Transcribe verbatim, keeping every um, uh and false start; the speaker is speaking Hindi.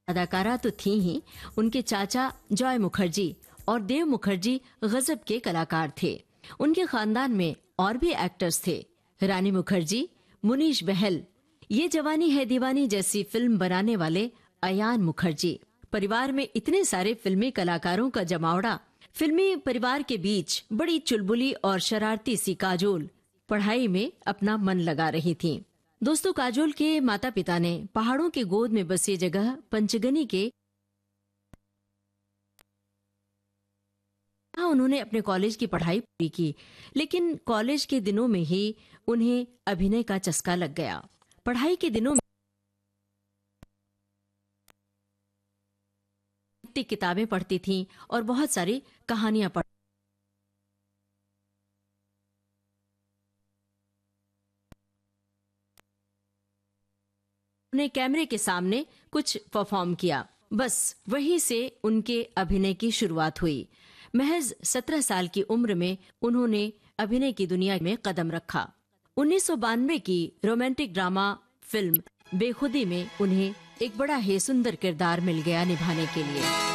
अदाकारा तो थी ही, उनके चाचा जॉय मुखर्जी और देव मुखर्जी गजब के कलाकार थे। उनके खानदान में और भी एक्टर्स थे, रानी मुखर्जी, मुनीश बहल, ये जवानी है दीवानी जैसी फिल्म बनाने वाले अयान मुखर्जी। परिवार में इतने सारे फिल्मी कलाकारों का जमावड़ा। फिल्मी परिवार के बीच बड़ी चुलबुली और शरारती सी काजोल पढ़ाई में अपना मन लगा रही थी। दोस्तों, काजोल के माता पिता ने पहाड़ों के गोद में बसी जगह पंचगनी के उन्होंने अपने कॉलेज की पढ़ाई पूरी की, लेकिन कॉलेज के दिनों में ही उन्हें अभिनय का चस्का लग गया। पढ़ाई के दिनों में किताबें पढ़ती थीं और बहुत सारी कहानियां पढ़ उन्हें कैमरे के सामने कुछ परफॉर्म किया। बस वहीं से उनके अभिनय की शुरुआत हुई। महज सत्रह साल की उम्र में उन्होंने अभिनय की दुनिया में कदम रखा। उन्नीस सौ बानवे की रोमांटिक ड्रामा फिल्म बेखुदी में उन्हें एक बड़ा ही सुंदर किरदार मिल गया निभाने के लिए।